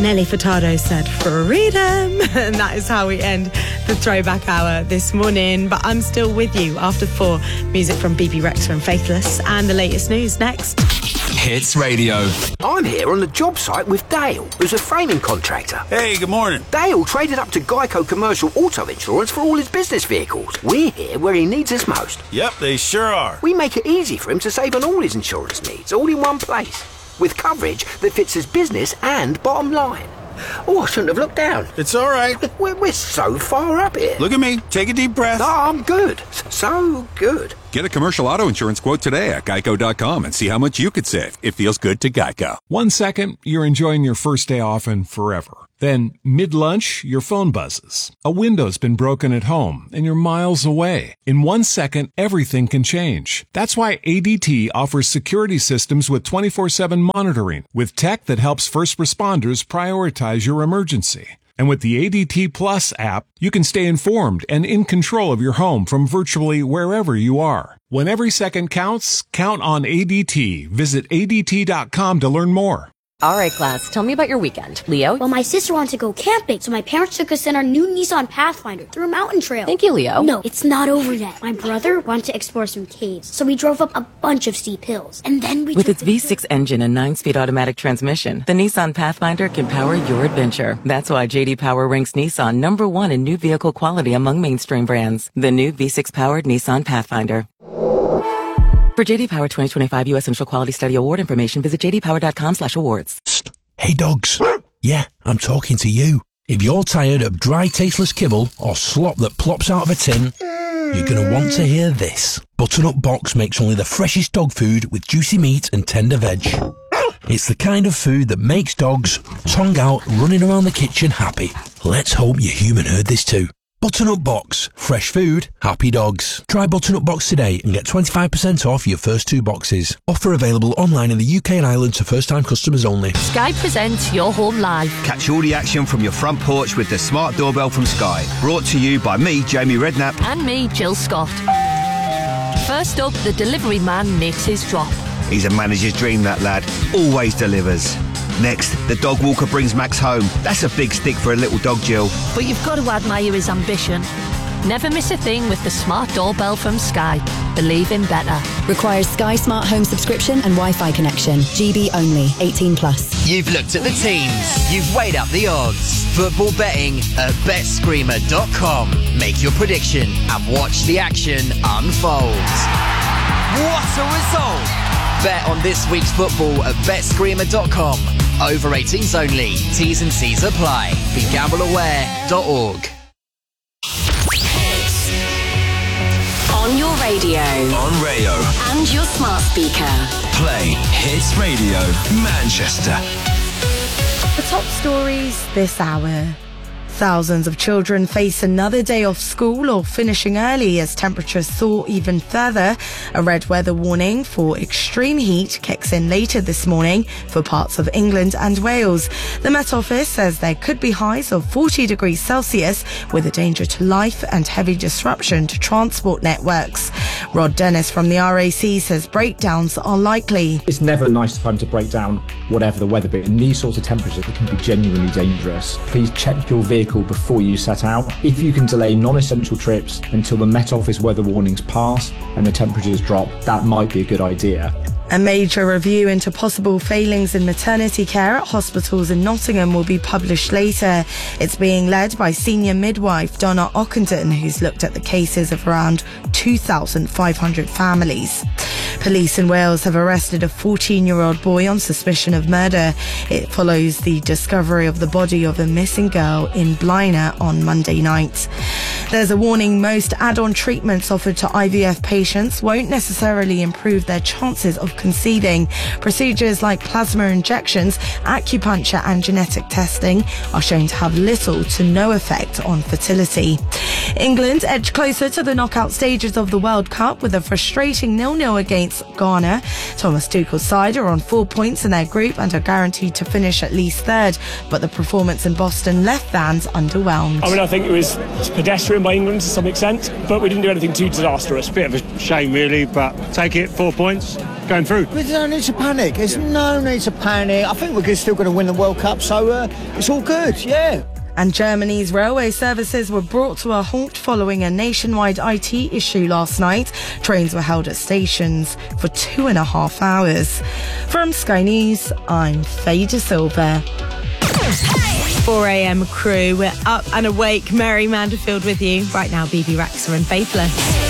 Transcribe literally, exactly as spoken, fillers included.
Nelly Furtado said freedom. And that is how we end the throwback hour this morning. But I'm still with you after four. Music from B B Rexha and Faithless, and the latest news next. Hits Radio. I'm here on the job site with Dale, who's a framing contractor. Hey, good morning. Dale traded up to Geico Commercial Auto Insurance for all his business vehicles. We're here where he needs us most. Yep, they sure are. We make it easy for him to save on all his insurance needs, all in one place, with coverage that fits his business and bottom line. Oh, I shouldn't have looked down. It's all right. We're, we're so far up here. Look at me. Take a deep breath. Oh, I'm good. So good. Get a commercial auto insurance quote today at geico dot com and see how much you could save. It feels good to Geico. One second, you're enjoying your first day off and forever. Then, mid-lunch, your phone buzzes. A window's been broken at home, and you're miles away. In one second, everything can change. That's why A D T offers security systems with twenty-four seven monitoring, with tech that helps first responders prioritize your emergency. And with the A D T Plus app, you can stay informed and in control of your home from virtually wherever you are. When every second counts, count on A D T. Visit A D T dot com to learn more. All right, class, tell me about your weekend. Leo? Well, my sister wanted to go camping, so my parents took us in our new Nissan Pathfinder through a mountain trail. Thank you, Leo. No, it's not over yet. My brother wanted to explore some caves, so we drove up a bunch of steep hills. And then we With took its V six engine and nine-speed automatic transmission, the Nissan Pathfinder can power your adventure. That's why J D Power ranks Nissan number one in new vehicle quality among mainstream brands. The new V six-powered Nissan Pathfinder. For J D Power twenty twenty-five U S Initial Quality Study Award information, visit j d power dot com slash awards. Hey dogs. Yeah, I'm talking to you. If you're tired of dry, tasteless kibble or slop that plops out of a tin, you're going to want to hear this. Butternut Box makes only the freshest dog food with juicy meat and tender veg. It's the kind of food that makes dogs, tongue out, running around the kitchen happy. Let's hope your human heard this too. Butternut Box. Fresh food, happy dogs. Try Butternut Box today and get twenty-five percent off your first two boxes. Offer available online in the U K and Ireland to first-time customers only. Sky presents Your Home Live. Catch all the action from your front porch with the smart doorbell from Sky. Brought to you by me, Jamie Redknapp. And me, Jill Scott. First up, the delivery man makes his drop. He's a manager's dream, that lad. Always delivers. Next, the dog walker brings Max home. That's a big stick for a little dog, Jill. But you've got to admire his ambition. Never miss a thing with the smart doorbell from Sky. Believe in better. Requires Sky Smart Home subscription and Wi-Fi connection. G B only. eighteen plus. You've looked at the teams. You've weighed up the odds. Football betting at bet screamer dot com. Make your prediction and watch the action unfold. What a result! Bet on this week's football at bet screamer dot com. Over eighteens only. T's and C's apply. Be gamble aware dot org. On your radio. On Rayo. And your smart speaker. Play Hits Radio Manchester. The top stories this hour. Thousands of children face another day off school or finishing early as temperatures soar even further. A red weather warning for extreme heat kicks in later this morning for parts of England and Wales. The Met Office says there could be highs of forty degrees Celsius with a danger to life and heavy disruption to transport networks. Rod Dennis from the R A C says breakdowns are likely. It's never a nice time to break down whatever the weather, but in these sorts of temperatures it can be genuinely dangerous. Please check your vehicle before you set out. If you can delay non-essential trips until the Met Office weather warnings pass and the temperatures drop, that might be a good idea. A major review into possible failings in maternity care at hospitals in Nottingham will be published later. It's being led by senior midwife Donna Ockenden, who's looked at the cases of around two thousand five hundred families. Police in Wales have arrested a fourteen-year-old boy on suspicion of murder. It follows the discovery of the body of a missing girl in Blaenau on Monday night. There's a warning: most add-on treatments offered to I V F patients won't necessarily improve their chances of conceiving. Procedures like plasma injections, acupuncture and genetic testing are shown to have little to no effect on fertility. England edged closer to the knockout stages of the World Cup with a frustrating nil-nil against Ghana. Thomas Tuchel's side are on four points in their group and are guaranteed to finish at least third, but the performance in Boston left fans underwhelmed. I mean, I think it was pedestrian by England to some extent, but we didn't do anything too disastrous. Bit of a shame really, but take it, four points. going through. There's no need to panic. There's no need to panic. I think we're still going to win the World Cup, so uh, it's all good, yeah. And Germany's railway services were brought to a halt following a nationwide I T issue last night. Trains were held at stations for two and a half hours. From Sky News, I'm Faye De Silva. four a.m. crew, we're up and awake. Mary Manderfield with you. Right now, B B Rexa and Faithless.